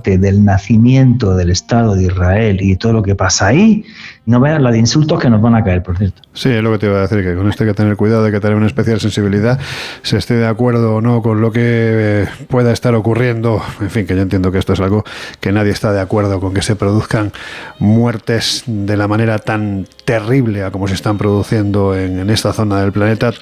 parte del nacimiento del Estado de Israel y todo lo que pasa ahí, no veas la de insultos que nos van a caer, por cierto. Sí, es lo que te iba a decir, que con esto hay que tener cuidado, hay que tener una especial sensibilidad, se esté de acuerdo o no con lo que pueda estar ocurriendo. En fin, que yo entiendo que esto es algo que nadie está de acuerdo con, que se produzcan muertes de la manera tan terrible a como se están produciendo en esta zona del planeta,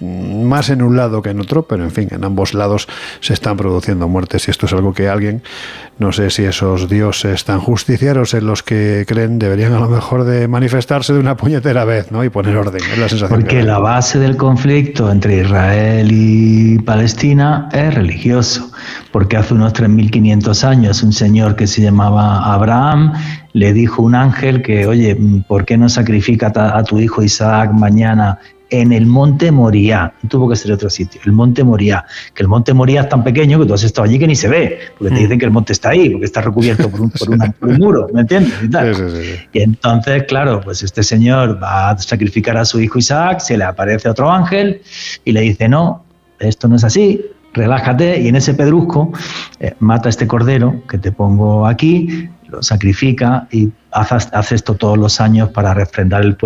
más en un lado que en otro, pero en fin, en ambos lados se están produciendo muertes, y esto es algo que alguien, no sé si esos dioses tan justicieros en los que creen, deberían a lo mejor de manifestarse de una puñetera vez, ¿no? Y poner orden, es la sensación. Porque la base del conflicto entre Israel y Palestina es religioso, porque hace unos 3.500 años un señor que se llamaba Abraham le dijo a un ángel que, oye, ¿por qué no sacrifica a tu hijo Isaac mañana en el monte Moriah? Tuvo que ser otro sitio, el monte Moriah, que el monte Moriah es tan pequeño que tú has estado allí que ni se ve, porque te dicen que el monte está ahí, porque está recubierto por un muro, ¿me entiendes? Y tal. Sí. Y entonces, claro, pues este señor va a sacrificar a su hijo Isaac, se le aparece otro ángel y le dice, no, esto no es así, relájate, y en ese pedrusco mata a este cordero que te pongo aquí, lo sacrifica y hace esto todos los años para refrendar el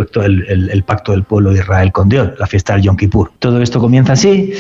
pacto del pueblo de Israel con Dios, la fiesta del Yom Kippur. Todo esto comienza así,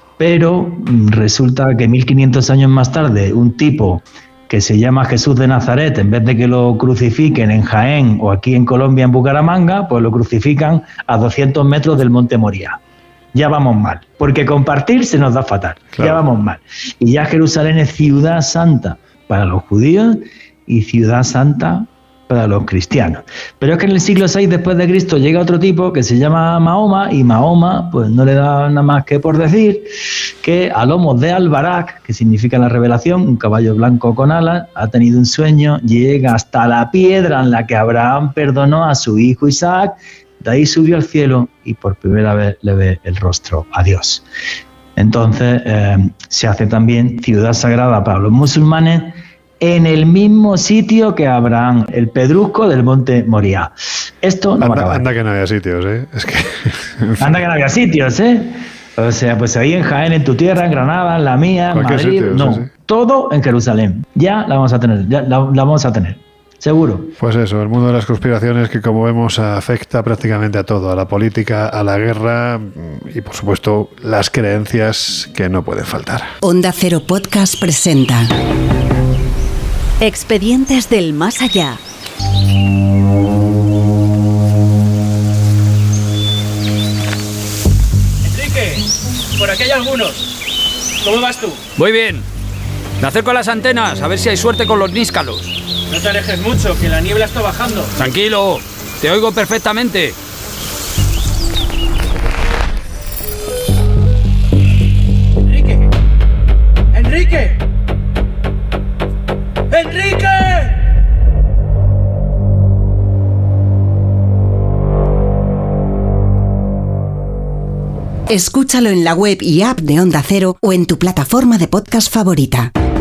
pero resulta que 1500 años más tarde un tipo que se llama Jesús de Nazaret, en vez de que lo crucifiquen en Jaén o aquí en Colombia en Bucaramanga, pues lo crucifican a 200 metros del monte Moriah. Ya vamos mal, porque compartir se nos da fatal, claro. Ya vamos mal. Y ya Jerusalén es ciudad santa para los judíos y ciudad santa para los cristianos. Pero es que en el siglo VI después de Cristo llega otro tipo que se llama Mahoma, y Mahoma pues no le da nada más que por decir que a lomos de Al-Barak, que significa la revelación, un caballo blanco con alas, ha tenido un sueño, llega hasta la piedra en la que Abraham perdonó a su hijo Isaac, de ahí subió al cielo y por primera vez le ve el rostro a Dios. Entonces se hace también ciudad sagrada para los musulmanes en el mismo sitio que Abraham, el pedrusco del monte Moriah. Esto no va a acabar. Anda que no había sitios, ¿eh? Es que... Anda que no había sitios, ¿eh? O sea, pues ahí en Jaén, en tu tierra, en Granada, en la mía, en Madrid, sitio, no, sí. Todo en Jerusalén. Ya la vamos a tener, la vamos a tener. Seguro. Pues eso, el mundo de las conspiraciones que, como vemos, afecta prácticamente a todo, a la política, a la guerra y, por supuesto, las creencias que no pueden faltar. Onda Cero Podcast presenta Expedientes del Más Allá. Enrique, por aquí hay algunos. ¿Cómo vas tú? Muy bien. Me acerco a las antenas a ver si hay suerte con los níscalos. No te alejes mucho, que la niebla está bajando. Tranquilo, te oigo perfectamente. ¡Enrique! ¡Enrique! ¡Enrique! Escúchalo en la web y app de Onda Cero o en tu plataforma de podcast favorita.